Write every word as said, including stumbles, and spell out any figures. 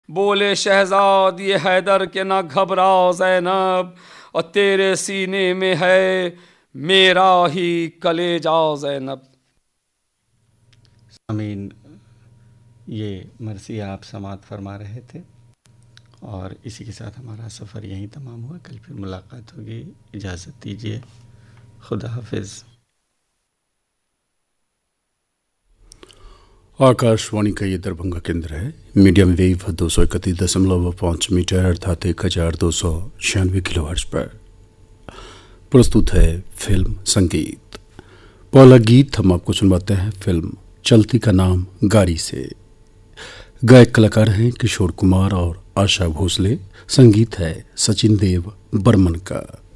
बोले शहजाद ये हैदर के ना घबराओ ज़ैनब, और तेरे सीने में है मेरा ही कलेजा ज़ैनब। अमीन, ये मरसिया आप समात फरमा रहे थे और इसी के साथ हमारा सफ़र यहीं तमाम हुआ। कल फिर मुलाकात होगी, इजाज़त दीजिए, खुदा हाफिज़। आकाशवाणी का ये दरभंगा केंद्र है। मीडियम वेव दो सौ इकतीस दशमलव पाँच मीटर अर्थात एक हजार दो सौ छियानवे किलो हर्ट्ज पर प्रस्तुत है फिल्म संगीत। पहला गीत हम आपको सुनवाते हैं फिल्म चलती का नाम गाड़ी से। गायक कलाकार हैं किशोर कुमार और आशा भोसले। संगीत है सचिन देव बर्मन का।